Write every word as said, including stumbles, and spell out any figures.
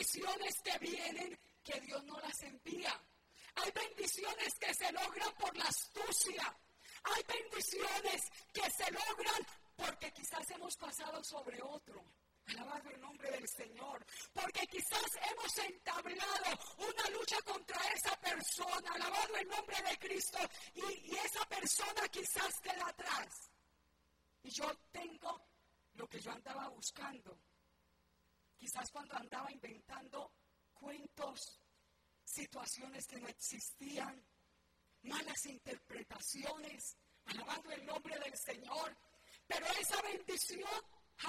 bendiciones que vienen que Dios no las envía. Hay bendiciones que se logran por la astucia. Hay bendiciones que se logran porque quizás hemos pasado sobre otro. Alabado el nombre del Señor. Porque quizás hemos entablado una lucha contra esa persona. Alabado el nombre de Cristo. Y, y esa persona quizás queda atrás. Y yo tengo lo que yo andaba buscando. Quizás cuando andaba inventando cuentos, situaciones que no existían, malas interpretaciones, alabando el nombre del Señor. Pero esa bendición